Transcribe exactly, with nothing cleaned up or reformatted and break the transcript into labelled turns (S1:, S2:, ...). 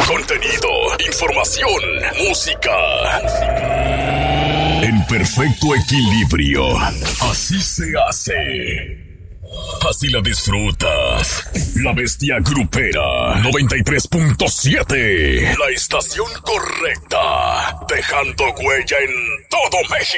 S1: contenido, información, música. En perfecto equilibrio. Así se hace. Así la disfrutas. La Bestia Grupera noventa y tres punto siete. La estación correcta. Dejando huella en todo México.